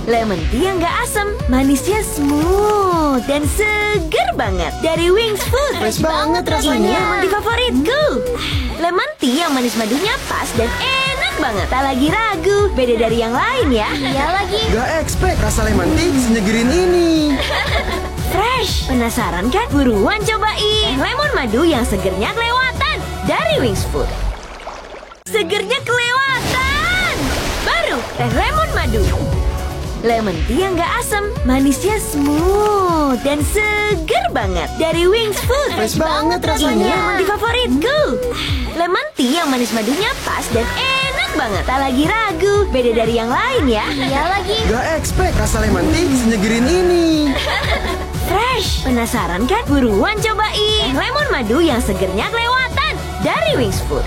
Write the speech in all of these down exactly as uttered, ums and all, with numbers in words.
Lemon tea yang gak asam, manisnya smooth dan seger banget. Dari Wings Food. Fresh banget rasanya. Ini yang mandi favoritku. Lemon tea yang manis madunya pas dan enak banget. Tak lagi ragu, beda dari yang lain ya. Iya lagi. Gak expect rasa lemon tea senyegerin ini. Fresh, penasaran kan? Buruan cobain lemon madu yang segernya kelewatan dari Wings Food. Segernya kelewatan. Baru teh lemon madu. Lemon tea yang gak asam, manisnya smooth dan seger banget. Dari Wings Food. Fresh banget Ini rasanya. yang mandi favoritku. Lemon tea yang manis madunya pas dan enak banget. Tak lagi ragu, beda dari yang lain ya. Iya lagi. Gak expect rasa lemon tea senyegerin ini. Fresh, penasaran kan? Buruan cobain lemon madu yang segernya kelewatan dari Wings Food.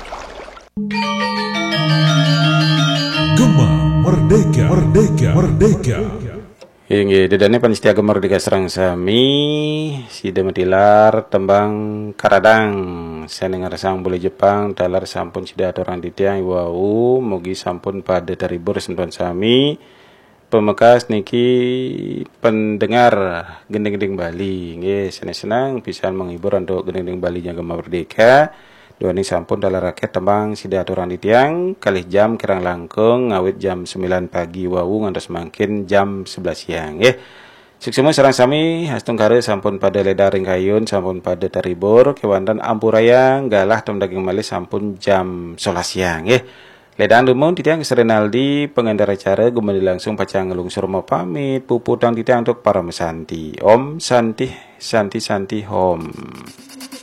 Gema Merdeka, Merdeka, Merdeka. Inggih, dedane panitia Gema Merdeka Serang Sami, sida metilar tembang karadang. Saya dengar sang boleh Jepang, dalar sampun sida orang ditiang wau, mugi sampun pada taribur sentuhan sami. Pemekas niki pendengar gending-gending Bali, nggih senang-senang bisa menghibur untuk gending-gending Bali nya Gema Merdeka. Dua ini sampun dalam rakyat tembang sida aturan ditiang kalih jam kirang langkung ngawit jam sembilan pagi wau ngantos mangkin jam sebelas siang nggih. Suksema sareng sami hastung kare sampun pada leda ring kayun sampun pada taribur kewanten ampurayang galah tem daging malih sampun jam sebelas siang nggih. Ledaan lumun titiang Serenaldi pengendara acara gumeli langsung pacang ngelungsur mau pamit puputang titiang untuk para mesanti. Om Santi Santi Santi Hom.